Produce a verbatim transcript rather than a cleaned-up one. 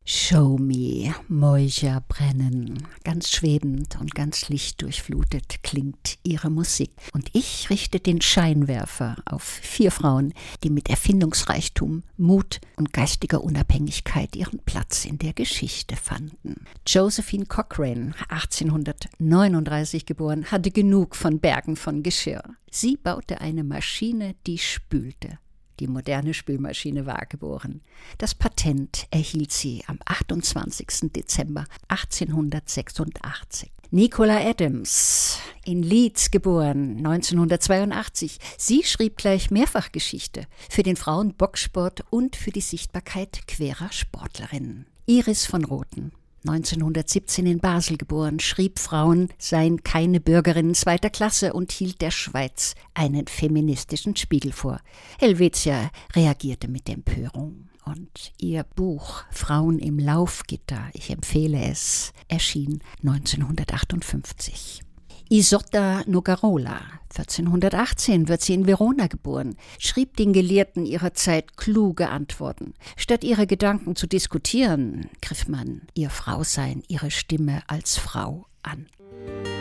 Show me, Mäucher brennen. Ganz schwebend und ganz lichtdurchflutet klingt ihre Musik. Und ich richte den Scheinwerfer auf vier Frauen, die mit Erfindungsreichtum, Mut und geistiger Unabhängigkeit ihren Platz in der Geschichte fanden. Josephine Cochrane, achtzehnhundertneununddreißig geboren, hatte genug von Bergen von Geschirr. Sie baute eine Maschine, die spülte. Die moderne Spülmaschine war geboren. Das Patent erhielt sie am achtundzwanzigsten Dezember achtzehnhundertsechsundachtzig. Nicola Adams, in Leeds geboren, neunzehnhundertzweiundachtzig. Sie schrieb gleich Mehrfachgeschichte für den Frauenboxsport und für die Sichtbarkeit queerer Sportlerinnen. Iris von Rothen, neunzehnhundertsiebzehn in Basel geboren, schrieb, Frauen seien keine Bürgerinnen zweiter Klasse und hielt der Schweiz einen feministischen Spiegel vor. Helvetia reagierte mit Empörung. Und ihr Buch Frauen im Laufgitter, ich empfehle es, erschien neunzehnhundertachtundfünfzig. Isotta Nogarola, vierzehnhundertachtzehn wird sie in Verona geboren, schrieb den Gelehrten ihrer Zeit kluge Antworten. Statt ihre Gedanken zu diskutieren, griff man ihr Frausein, ihre Stimme als Frau an.